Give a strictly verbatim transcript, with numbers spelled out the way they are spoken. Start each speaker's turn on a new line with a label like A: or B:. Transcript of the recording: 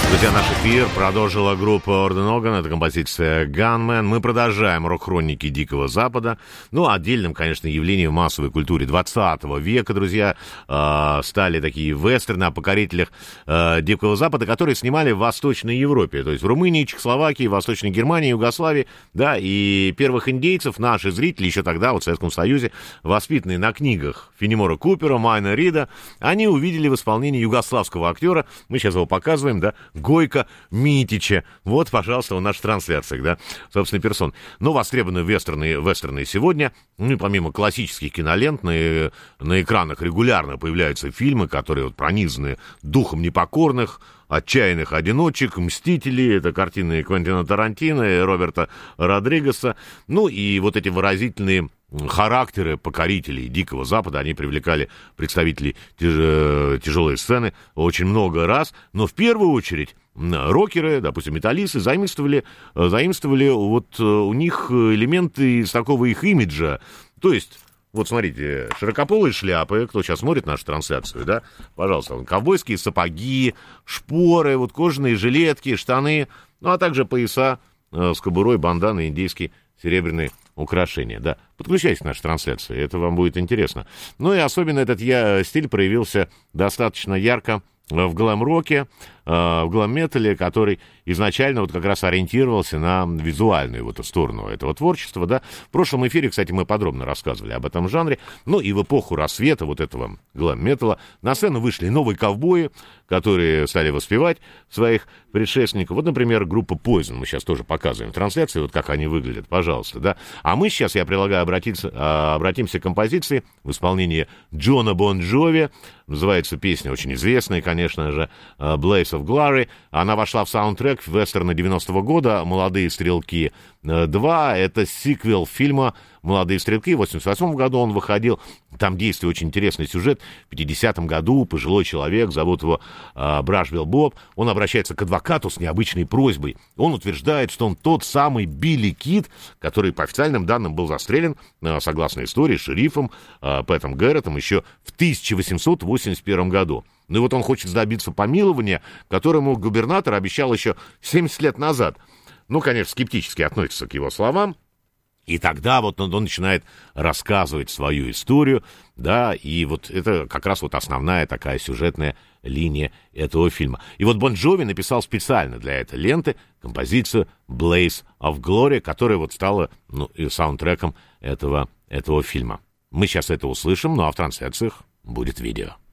A: Друзья, наш эфир продолжила группа Орден Оган, это композиция «Gunman». Мы продолжаем рок-хроники Дикого Запада. Ну, отдельным, конечно, явлением в массовой культуре двадцатого века, друзья, э, стали такие вестерны о покорителях э, Дикого Запада, которые снимали в Восточной Европе, то есть в Румынии, Чехословакии, Восточной Германии, Югославии, да, и первых индейцев наши зрители еще тогда, вот в Советском Союзе, воспитанные на книгах Фенемора Купера, Майна Рида, они увидели в исполнении югославского актера, мы сейчас его показываем, да, Гойко Митича. Вот, пожалуйста, в наших трансляциях, да, собственной персон. Но востребованы вестерны, вестерны сегодня. Ну и помимо классических кинолент, на, на экранах регулярно появляются фильмы, которые вот пронизаны духом непокорных, отчаянных одиночек, «Мстители», это картины Квентина Тарантино и Роберта Родригеса. Ну и вот эти выразительные характеры покорителей Дикого Запада, они привлекали представителей тяж... тяжелой сцены очень много раз, но в первую очередь рокеры, допустим, металлисты заимствовали, заимствовали вот у них элементы из такого их имиджа, то есть вот смотрите, широкополые шляпы, кто сейчас смотрит нашу трансляцию, да, пожалуйста, ковбойские сапоги, шпоры, вот кожаные жилетки, штаны, ну а также пояса э, с кобурой, банданы, индейские серебряные украшения, да. Подключайтесь к нашей трансляции, это вам будет интересно. Ну и особенно этот я, стиль проявился достаточно ярко в глэм-роке, в глэм-метале, который изначально вот как раз ориентировался на визуальную вот сторону этого творчества, да. В прошлом эфире, кстати, мы подробно рассказывали об этом жанре. Ну и в эпоху рассвета вот этого глэм-металла на сцену вышли новые ковбои, которые стали воспевать своих предшественников. Вот, например, группа Poison, мы сейчас тоже показываем в трансляции, вот как они выглядят, пожалуйста, да. А мы сейчас, я предлагаю обратиться, обратимся к композиции в исполнении Джона Бон Джови. Называется песня очень известная, конечно же, Blaze of Glory. Она вошла в саундтрек вестерна девяностого года «Молодые стрелки два». Это сиквел фильма «Молодые стрелки». В восемьдесят восьмом году он выходил. Там действует очень интересный сюжет. В пятидесятом году пожилой человек, зовут его э, Брашвилл Боб, он обращается к адвокату с необычной просьбой. Он утверждает, что он тот самый Билли Кид, который по официальным данным был застрелен, э, согласно истории, шерифом э, Пэтом Гэрреттом еще в тысяча восемьсот восемьдесят первом году. Ну и вот он хочет добиться помилования, которому губернатор обещал еще семьдесят лет назад. Ну, конечно, скептически относится к его словам. И тогда вот он, он начинает рассказывать свою историю, да, и вот это как раз вот основная такая сюжетная линия этого фильма. И вот Бон Джови написал специально для этой ленты композицию «Blaze of Glory», которая вот стала, ну, и саундтреком этого, этого фильма. Мы сейчас это услышим, ну а в трансляциях будет видео.